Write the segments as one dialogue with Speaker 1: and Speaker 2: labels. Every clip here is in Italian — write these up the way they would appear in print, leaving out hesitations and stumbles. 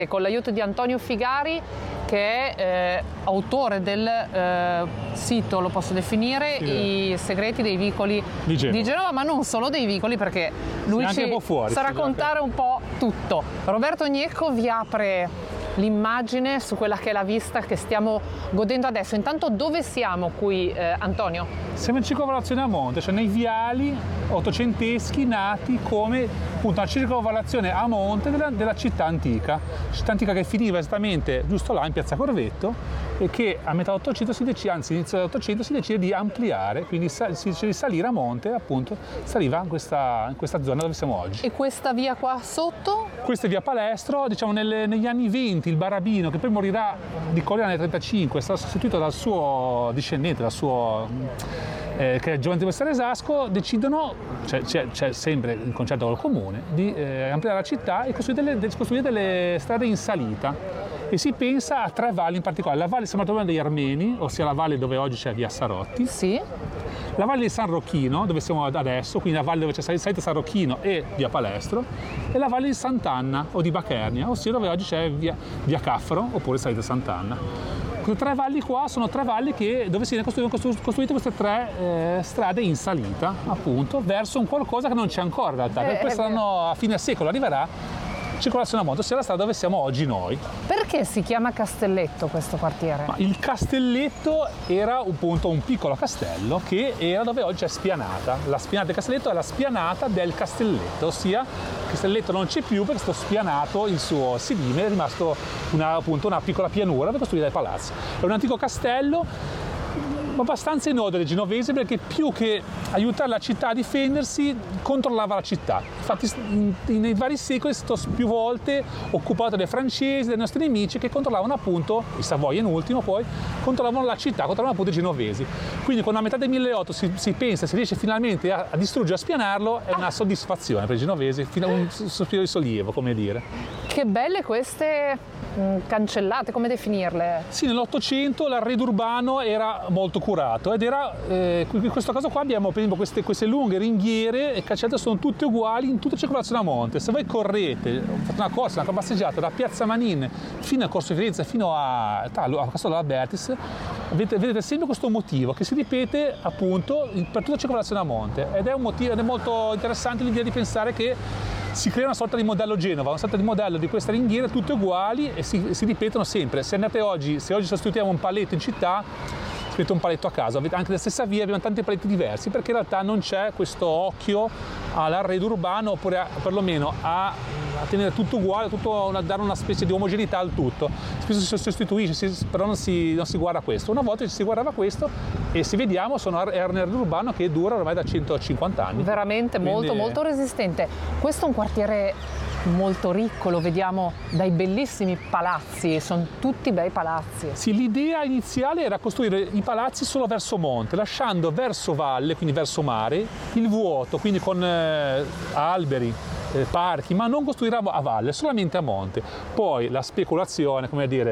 Speaker 1: con l'aiuto di Antonio Figari, che è autore del sito, lo posso definire, I segreti dei vicoli di Genova, ma non solo dei vicoli, perché lui ci sa raccontare un po' tutto. Roberto Gnecco vi apre l'immagine su quella che è la vista che stiamo godendo adesso. Intanto dove siamo qui, Antonio?
Speaker 2: Siamo in circolazione a monte, cioè nei viali ottocenteschi nati come appunto una circolazione a monte della città antica che finiva esattamente giusto là in piazza Corvetto e che a metà Ottocento inizio dell'Ottocento si decide di ampliare, quindi si decide di salire a monte, appunto saliva in questa zona dove siamo oggi.
Speaker 1: E questa via qua sotto?
Speaker 2: Questa è via Palestro, diciamo negli anni 20 il Barabino, che poi morirà di coliera nel 1935, è stato sostituito dal suo discendente, che è Giovanni Battista Resasco, decidono, c'è sempre in concerto col comune, di ampliare la città e costruire delle strade in salita. E si pensa a 3 valli in particolare: la valle San Bartolomeo degli Armeni, ossia la valle dove oggi c'è via Sarotti,
Speaker 1: sì.
Speaker 2: La valle di San Rocchino, dove siamo adesso, quindi la valle dove c'è salita San Rocchino e via Palestro, e la valle di Sant'Anna o di Bachernia, ossia dove oggi c'è via Caffaro oppure salita Sant'Anna. Queste 3 valli qua sono 3 valli dove si sono costruite queste 3 strade in salita, appunto, verso un qualcosa che non c'è ancora in realtà, perché quest'anno a fine secolo arriverà circolazione a monte, ossia la strada dove siamo oggi noi.
Speaker 1: Perché si chiama Castelletto questo quartiere?
Speaker 2: Ma il Castelletto era appunto un piccolo castello che era dove oggi è Spianata. La Spianata del Castelletto è la spianata del Castelletto, ossia il Castelletto non c'è più perché è stato spianato il suo sedime, è rimasto una piccola pianura per costruire dei palazzi. È un antico castello abbastanza inodore genovese, perché più che aiutare la città a difendersi controllava la città. Infatti nei vari secoli è stato più volte occupato dai francesi, dai nostri nemici, che controllavano appunto, i Savoia in ultimo poi, controllavano la città, controllavano appunto i genovesi. Quindi quando a metà del 1800 si pensa, si riesce finalmente a distruggere, a spianarlo, è una soddisfazione per i genovesi, un sospiro di sollievo, come dire.
Speaker 1: Che belle queste cancellate, come definirle?
Speaker 2: Sì, nell'Ottocento l'arredo urbano era molto curato ed era, in questo caso qua abbiamo per esempio queste lunghe ringhiere e cancellate sono tutte uguali in tutta circolazione a monte. Se voi correte, fate una corsa, una passeggiata da Piazza Manin fino a Corso Firenze, fino a Castello Albertis, vedete sempre questo motivo che si ripete appunto per tutta circolazione a monte, ed è molto interessante l'idea di pensare che si crea una sorta di modello Genova, una sorta di modello di queste ringhiere tutte uguali e si ripetono sempre. Se oggi sostituiamo un paletto in città, si mette un paletto a caso, anche nella stessa via abbiamo tanti paletti diversi, perché in realtà non c'è questo occhio all'arredo urbano, oppure perlomeno a tenere tutto uguale, a dare una specie di omogeneità al tutto. Spesso si sostituisce, però non si guarda questo. Una volta si guardava questo e se vediamo è un arredo urbano che dura ormai da 150 anni.
Speaker 1: Veramente molto resistente. Questo è un quartiere molto ricco, lo vediamo dai bellissimi palazzi, sono tutti bei palazzi.
Speaker 2: Sì, l'idea iniziale era costruire i palazzi solo verso monte, lasciando verso valle, quindi verso mare, il vuoto, quindi con alberi, parchi, ma non costruire a valle, solamente a monte. Poi la speculazione,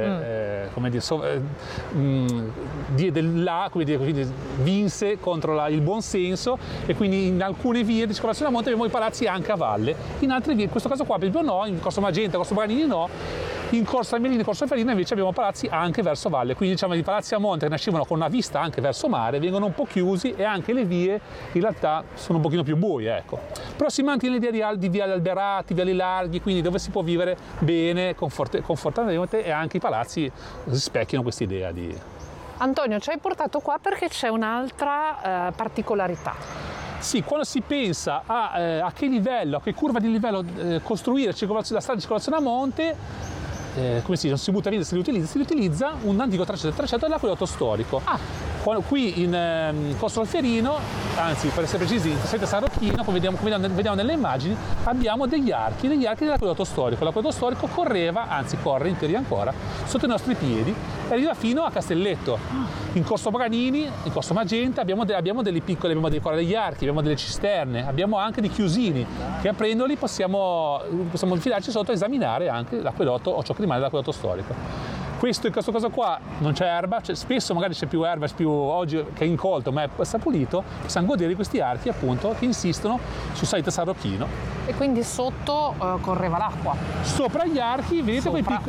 Speaker 2: quindi vinse contro il buon senso, e quindi in alcune vie di circolazione a monte abbiamo i palazzi anche a valle, in altre vie, in questo caso qua per esempio no, in Corso Magenta, Corso Paganini no, in Corso Armelino e Corso Farina invece abbiamo palazzi anche verso valle, quindi diciamo i palazzi a monte che nascevano con una vista anche verso mare vengono un po' chiusi e anche le vie in realtà sono un pochino più buie, ecco. Però si mantiene l'idea di viali alberati, viali larghi, quindi dove si può vivere bene, confortabilmente, e anche i palazzi rispecchiano questa idea di...
Speaker 1: Antonio, ci hai portato qua perché c'è un'altra particolarità.
Speaker 2: Sì, quando si pensa a che livello, a che curva di livello costruire la strada di circolazione a monte, come si dice, non si butta via, si riutilizza un antico tracciato dell'acquedotto storico. Qui in Corso Alferino, anzi per essere precisi in Casetta San Rocchino, come vediamo nelle immagini, abbiamo degli archi dell'acquedotto storico. L'acquedotto storico corre in teoria ancora sotto i nostri piedi e arriva fino a Castelletto. In Corso Paganini, in Corso Magenta abbiamo delle piccole, abbiamo dei degli archi, abbiamo delle cisterne, abbiamo anche dei chiusini che aprendoli possiamo infilarci sotto e esaminare anche l'acquedotto o ciò che rimane dell'acquedotto storico. Questo in questo caso qua non c'è erba, spesso magari c'è più erba, più oggi che è incolto, ma sta pulito, possiamo godere di questi archi appunto che insistono su salita San Rocchino.
Speaker 1: E quindi sotto correva l'acqua?
Speaker 2: Sopra gli archi vedete quei piccoli